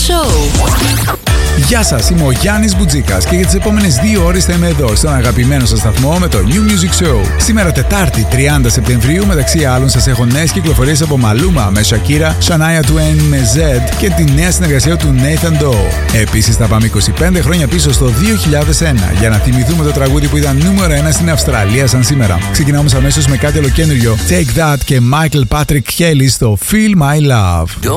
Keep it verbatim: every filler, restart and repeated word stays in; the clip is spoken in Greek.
Show. Γεια σας, είμαι ο Γιάννης Μπουτζίκας και για τις επόμενες δύο ώρες θα είμαι εδώ στον αγαπημένο σας σταθμό με το New Music Show. Σήμερα Τετάρτη τριάντα Σεπτεμβρίου, μεταξύ άλλων σας έχω νέες κυκλοφορίες από Maluma με Shakira, Shania Twain με Zed και τη νέα συνεργασία του Nathan Doe. Επίσης θα πάμε είκοσι πέντε χρόνια πίσω στο δύο χιλιάδες ένα για να θυμηθούμε το τραγούδι που ήταν νούμερο ένα στην Αυστραλία σαν σήμερα. Ξεκινάμε όμως αμέσως με κάτι ολοκένουργιο, Take That και Michael Patrick Kelly στο Feel My Love.